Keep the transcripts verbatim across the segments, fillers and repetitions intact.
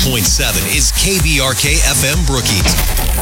point seven is K B R K F M Brookings.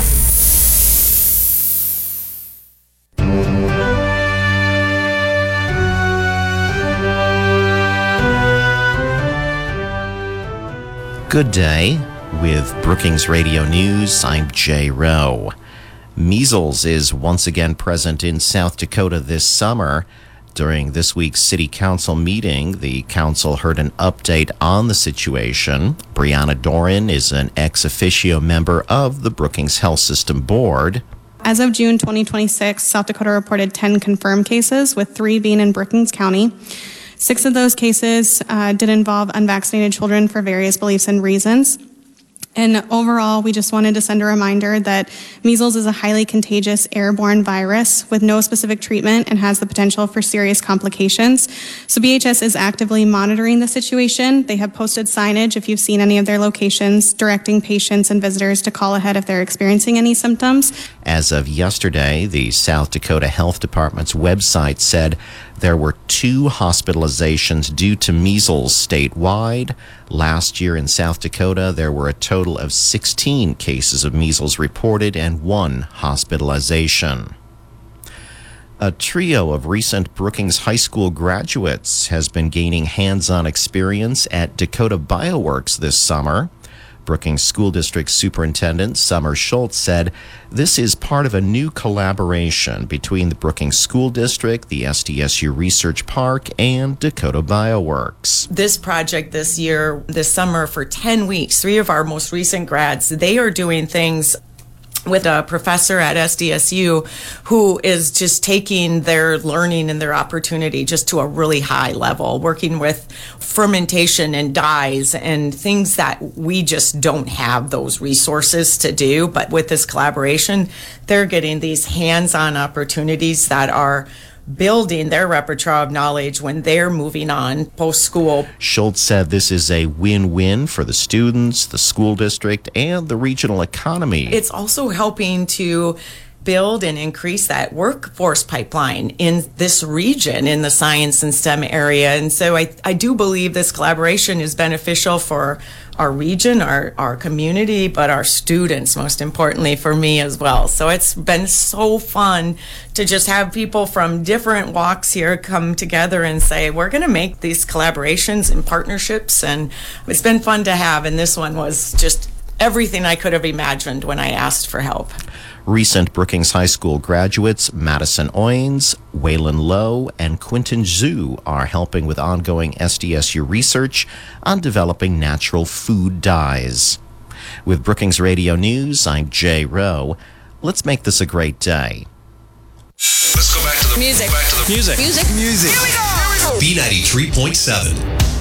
Good day. With Brookings Radio News, I'm Jay Rowe. Measles is once again present in South Dakota this summer. During this week's City Council meeting, the council heard an update on the situation. Brianna Doran is an ex officio member of the Brookings Health System Board. As of June twenty twenty-six, South Dakota reported ten confirmed cases, with three being in Brookings County. Six of those cases uh, did involve unvaccinated children for various beliefs and reasons. And overall, we just wanted to send a reminder that measles is a highly contagious airborne virus with no specific treatment and has the potential for serious complications. So B H S is actively monitoring the situation. They have posted signage, if you've seen any of their locations, directing patients and visitors to call ahead if they're experiencing any symptoms. As of yesterday, the South Dakota Health Department's website said there were two hospitalizations due to measles statewide. Last year in South Dakota, there were a total of sixteen cases of measles reported and one hospitalization. A trio of recent Brookings High School graduates has been gaining hands-on experience at Dakota Bioworks this summer. Brookings School District Superintendent Summer Schultz said this is part of a new collaboration between the Brookings School District, the S D S U Research Park, and Dakota Bioworks. This project this year, this summer, for ten weeks, three of our most recent grads, they are doing things with a professor at S D S U who is just taking their learning and their opportunity just to a really high level, working with fermentation and dyes and things that we just don't have those resources to do. But with this collaboration, they're getting these hands-on opportunities that are building their repertoire of knowledge when they're moving on post-school. Schultz said this is a win-win for the students, the school district, and the regional economy. It's also helping to build and increase that workforce pipeline in this region, in the science and STEM area. And so I, I do believe this collaboration is beneficial for our region, our, our community, but our students, most importantly for me as well. So it's been so fun to just have people from different walks here come together and say, we're going to make these collaborations and partnerships. And it's been fun to have. And this one was just everything I could have imagined when I asked for help. Recent Brookings High School graduates Madison Owens, Waylon Lowe, and Quentin Zhu are helping with ongoing S D S U research on developing natural food dyes. With Brookings Radio News, I'm Jay Rowe. Let's make this a great day. Let's go back to the music. Back to the Music. Music. Music. Music. Here we go. B ninety-three point seven.